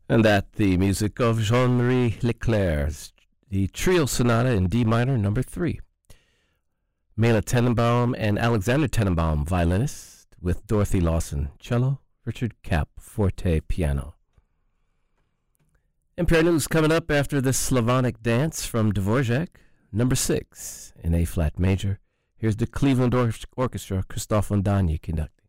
And that the music of Jean-Marie Leclerc's the Trio Sonata in D minor, number 3. Mela Tenenbaum and Alexander Tenenbaum, violinist, with Dorothy Lawson, cello, Richard Kapp, forte, piano. And Prelude's coming up after the Slavonic Dance from Dvorak, number 6, in A-flat major. Here's the Cleveland Orchestra, Christoph von Dany conducting.